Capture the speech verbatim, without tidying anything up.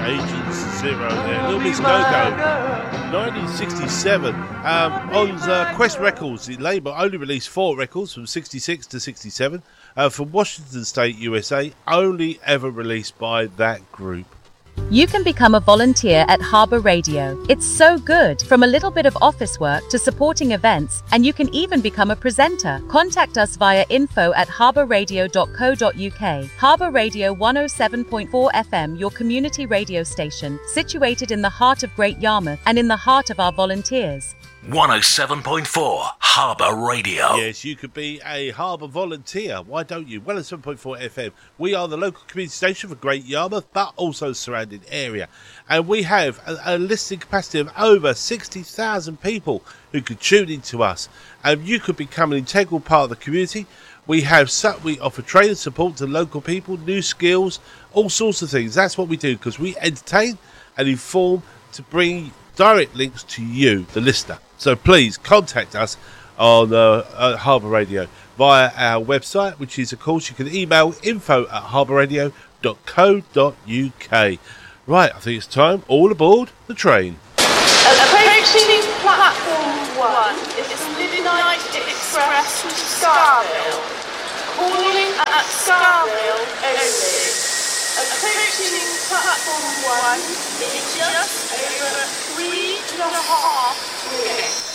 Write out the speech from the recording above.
Agents Zero there. Little Miss Go-Go. nineteen sixty-seven. Um, on uh, Quest Records, the label only released four records from sixty-six to sixty-seven. Uh, from Washington State, U S A. Only ever released by that group. You can become a volunteer at Harbour Radio. It's so good. From a little bit of office work to supporting events, and you can even become a presenter. Contact us via info at harbour radio dot co dot uk. Harbour Radio one oh seven point four F M, your community radio station, situated in the heart of Great Yarmouth and in the heart of our volunteers. one oh seven point four Harbour Radio. Yes, you could be a Harbour volunteer. Why don't you? one oh seven point four F M. We are the local community station for Great Yarmouth, but also the surrounding area. And we have a, a listening capacity of over sixty thousand people who could tune into us. And you could become an integral part of the community. We have we offer training support to local people, new skills, all sorts of things. That's what we do, because we entertain and inform to bring direct links to you, the listener. So please contact us on uh, uh, Harbour Radio via our website, which is, of course, you can email info at harbour radio dot co dot uk. Right, I think it's time. All aboard the train. Approaching platform one is the Midnight Express to Scarville. Calling at Scarville only. Approaching platform one in just over three and a half minutes.